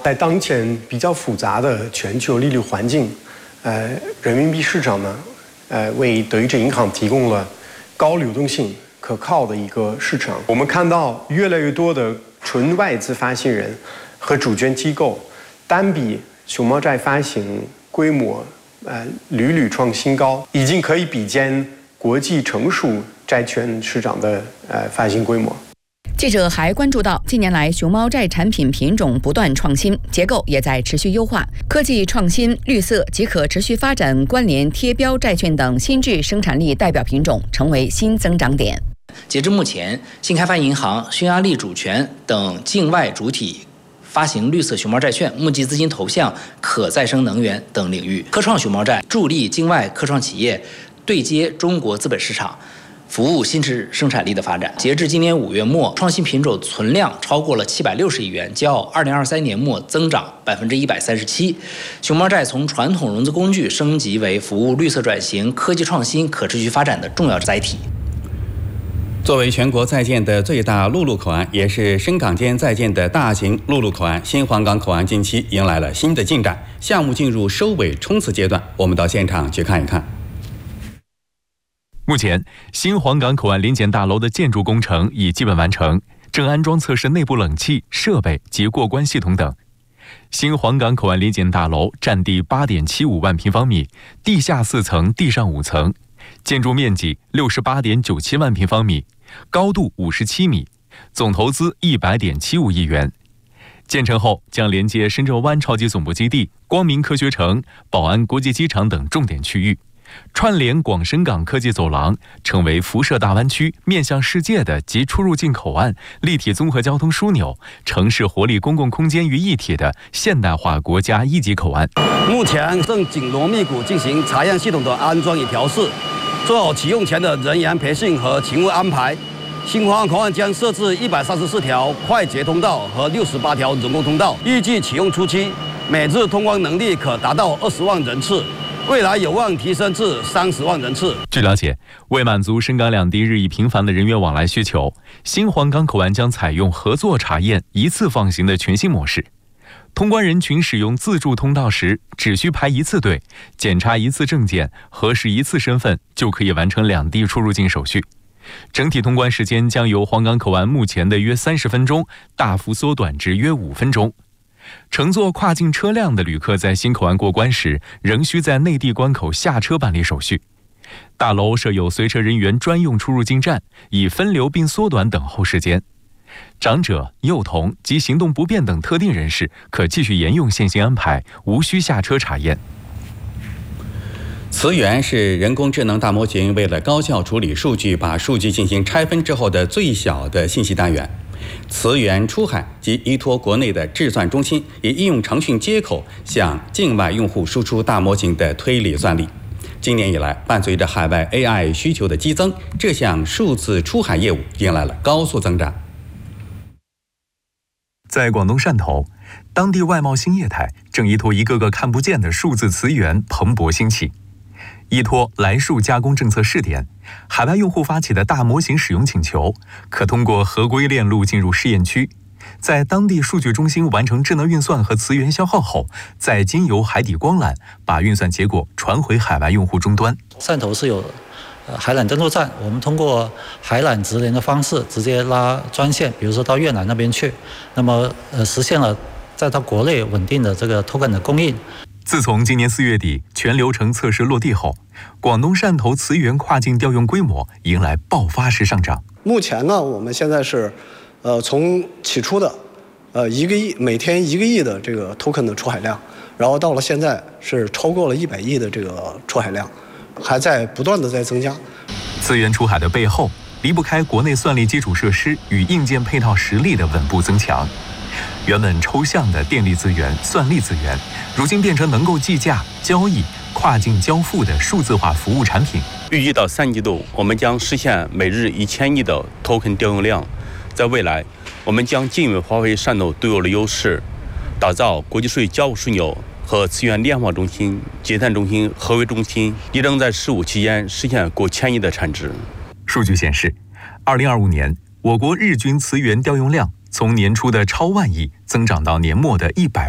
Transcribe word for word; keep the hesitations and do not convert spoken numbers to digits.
在当前比较复杂的全球利率环境，呃，人民币市场呢，呃，为德意志银行提供了高流动性、可靠的一个市场。我们看到越来越多的纯外资发行人和主权机构单笔熊猫债发行规模，呃，屡屡创新高，已经可以比肩国际成熟债券市场的呃发行规模。 记者还关注到，近年来熊猫债产品品种不断创新，结构也在持续优化，科技创新、绿色及可持续发展关联贴标债券等新质生产力代表品种成为新增长点。 截至目前，新开发银行、匈牙利主权等境外主体发行绿色熊猫债券，募集资金投向可再生能源等领域。科创熊猫债助力境外科创企业对接中国资本市场，服务新质生产力的发展。截至今年五月末，创新品种存量超过了七百六十亿元，较二零二三年末增长百分之一百三十七。熊猫债从传统融资工具升级为服务绿色转型、科技创新、可持续发展的重要载体。 作为全国在建的最大陆路口岸，也是深港间在建的大型陆路口岸，新皇岗口岸近期迎来了新的进展，项目进入收尾冲刺阶段。我们到现场去看一看。 目前，新皇岗口岸临检大楼的建筑工程已基本完成，正安装测试内部冷气设备及过关系统等。新皇岗口岸临检大楼占地 八点七五万平方米，地下四层，地上五层，建筑面积 六十八点九七万平方米，高度五十七米，总投资 一百点七五亿元。建成后将连接深圳湾超级总部基地、光明科学城、宝安国际机场等重点区域，串联广深港科技走廊，成为辐射大湾区、面向世界的集出入境口岸、立体综合交通枢纽、城市活力公共空间于一体的现代化国家一级口岸。 目前正紧锣密鼓进行查验系统的安装与调试，做好启用前的人员培训和勤务安排。新皇岗口岸将设置一百三十四条快捷通道和六十八条人工通道，预计启用初期每日通关能力可达到二十万人次。未来有望提升至三十万人次。 据了解，为满足深港两地日益频繁的人员往来需求，新皇岗口岸将采用合作查验、一次放行的全新模式。通关人群使用自助通道时，只需排一次队，检查一次证件，核实一次身份，就可以完成两地出入境手续。整体通关时间将由皇岗口岸目前的约三十分钟，大幅缩短至约五分钟。乘坐跨境车辆的旅客在新口岸过关时，仍需在内地关口下车办理手续。大楼设有随车人员专用出入境站，以分流并缩短等候时间。长者、幼童及行动不便等特定人士可继续沿用现行安排，无需下车查验。 词源是人工智能大模型为了高效处理数据，把数据进行拆分之后的最小的信息单元。词源出海及依托国内的智算中心，以应用程序接口向境外用户输出大模型的推理算力。今年以来，伴随着海外 A I 需求的激增，这项数字出海业务迎来了高速增长。 在广东汕头，当地外贸新业态正依托一个个看不见的数字词源蓬勃兴起。依托来数加工政策试点，海外用户发起的大模型使用请求，可通过合规链路进入试验区，在当地数据中心完成智能运算和词源消耗后，再经由海底光缆把运算结果传回海外用户终端。 汕头是有呃海缆登陆站，我们通过海缆直连的方式直接拉专线，比如说到越南那边去，那么呃实现了再到国内稳定的这个 token 的供应。 自从今年四月底全流程测试落地后，广东汕头词源跨境调用规模迎来爆发式上涨。 目前呢，我们现在是，呃，从起初的，呃，一个亿每天一个亿的这个 token 的出海量，然后到了现在是超过了一百亿的这个出海量，还在不断的在增加。 词源出海的背后，离不开国内算力基础设施与硬件配套实力的稳步增强。原本抽象的电力资源、算力资源，如今变成能够计价、交易、跨境交付的数字化服务产品。 预计到三季度，我们将实现每日一千亿的 token 调用量。在未来，我们将进一步发挥汕头独有的优势，打造国际数据交互枢纽和词源量化中心、结算中心、合规中心，力争在十五期间实现过千亿的产值。 数据显示，二零二五年我国日均词源调用量从年初的超万亿增长到年末的一百